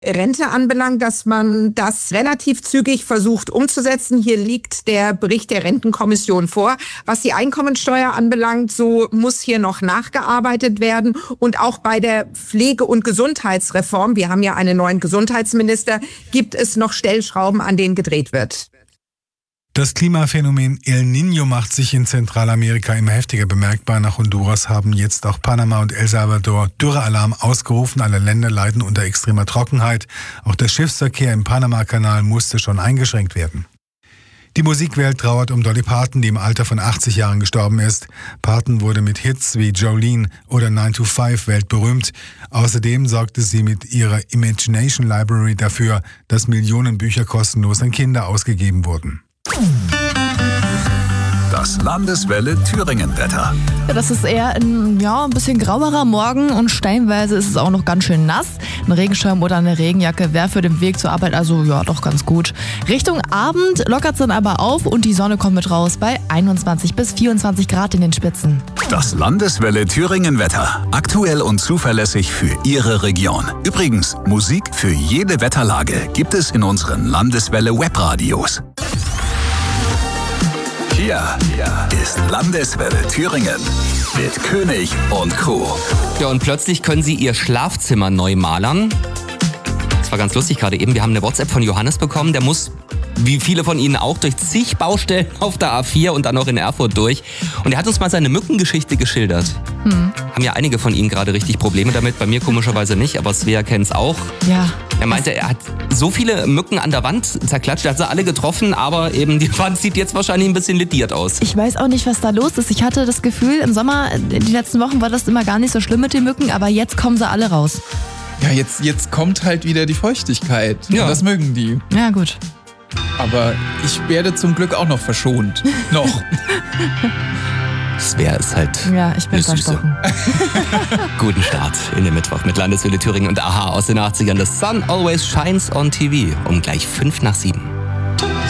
Rente anbelangt, dass man das relativ zügig versucht umzusetzen. Hier liegt der Bericht der Rentenkommission vor. Was die Einkommensteuer anbelangt, so muss hier noch nachgearbeitet werden. Und auch bei der Pflege- und Gesundheitsreform, wir haben ja einen neuen Gesundheitsminister, gibt es noch Stellschrauben, an denen gedreht wird. Das Klimaphänomen El Niño macht sich in Zentralamerika immer heftiger bemerkbar. Nach Honduras haben jetzt auch Panama und El Salvador Dürrealarm ausgerufen. Alle Länder leiden unter extremer Trockenheit. Auch der Schiffsverkehr im Panama-Kanal musste schon eingeschränkt werden. Die Musikwelt trauert um Dolly Parton, die im Alter von 80 Jahren gestorben ist. Parton wurde mit Hits wie Jolene oder 9 to 5 weltberühmt. Außerdem sorgte sie mit ihrer Imagination Library dafür, dass Millionen Bücher kostenlos an Kinder ausgegeben wurden. Das Landeswelle Thüringen-Wetter. Ja, das ist eher ein bisschen grauerer Morgen und steinweise ist es auch noch ganz schön nass. Ein Regenschirm oder eine Regenjacke wäre für den Weg zur Arbeit also doch ganz gut. Richtung Abend lockert es dann aber auf und die Sonne kommt mit raus bei 21 bis 24 Grad in den Spitzen. Das Landeswelle Thüringen-Wetter. Aktuell und zuverlässig für Ihre Region. Übrigens, Musik für jede Wetterlage gibt es in unseren Landeswelle Webradios. Hier ist Landeswelle Thüringen mit König und Co. Ja, und plötzlich können sie ihr Schlafzimmer neu malern. Das war ganz lustig gerade eben. Wir haben eine WhatsApp von Johannes bekommen. Der muss, wie viele von Ihnen auch, durch zig Baustellen auf der A4 und dann auch in Erfurt durch. Und er hat uns mal seine Mückengeschichte geschildert. Haben ja einige von Ihnen gerade richtig Probleme damit. Bei mir komischerweise nicht, aber Svea kennt es auch. Ja. Er meinte, er hat so viele Mücken an der Wand zerklatscht, er hat sie alle getroffen, aber eben die Wand sieht jetzt wahrscheinlich ein bisschen lediert aus. Ich weiß auch nicht, was da los ist. Ich hatte das Gefühl, im Sommer, in den letzten Wochen war das immer gar nicht so schlimm mit den Mücken, aber jetzt kommen sie alle raus. Ja, jetzt kommt halt wieder die Feuchtigkeit. Ja. Und das mögen die. Ja, gut. Aber ich werde zum Glück auch noch verschont. Noch. Svea ist halt Ja, ich bin eine Süße. verstochen. Guten Start in den Mittwoch mit Landeswelle Thüringen und Aha aus den 80ern. The Sun Always Shines on TV um gleich 6:55.